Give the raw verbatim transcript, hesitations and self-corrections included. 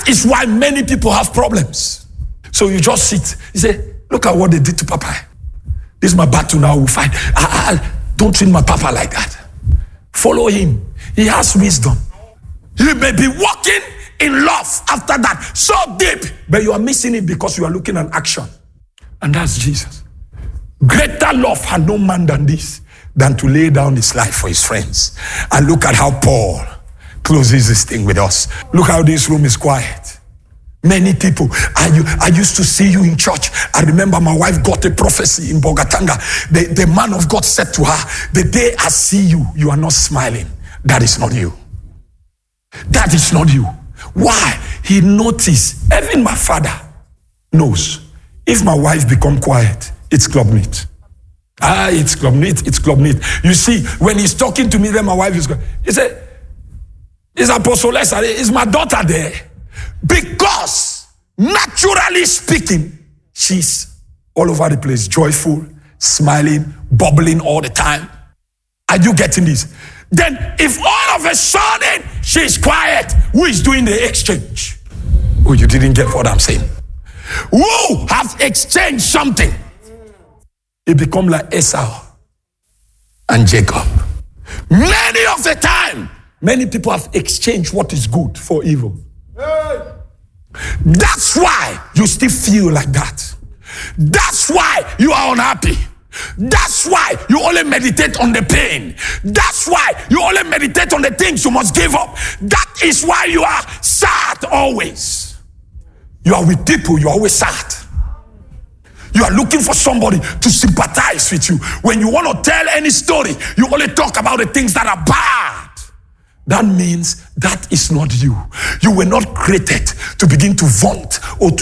That is why many people have problems. So you just sit. You say, look at what they did to Papa. This is my battle now, we'll fight. I, I, don't treat my Papa like that. Follow him. He has wisdom. You may be walking in love after that, so deep, but you are missing it because you are looking at action. And that's Jesus. Greater love had no man than this, than to lay down his life for his friends. And look at how Paul closes this thing with us. Look how this room is quiet. Many people, I, I used to see you in church. I remember my wife got a prophecy in Bogatanga. The, the man of God said to her, the day I see you, you are not smiling. That is not you. That is not you. Why? He noticed, even my father knows, if my wife become quiet, it's club meet. Ah, it's club meet, it's club meet. You see, when he's talking to me, then my wife is going, he said, is Apostle Lesa, is my daughter there? Because, naturally speaking, she's all over the place, joyful, smiling, bubbling all the time. Are you getting this? Then, if all of a sudden she's quiet, who is doing the exchange? Oh, you didn't get what I'm saying. Who have exchanged something? It become like Esau and Jacob. Many of the time, many people have exchanged what is good for evil. That's why you still feel like that. That's why you are unhappy. That's why you only meditate on the pain. That's why you only meditate on the things you must give up. That is why you are sad always. You are with people, you are always sad. You are looking for somebody to sympathize with you. When you want to tell any story, you only talk about the things that are bad. That means that is not you. You were not created to begin to vaunt or to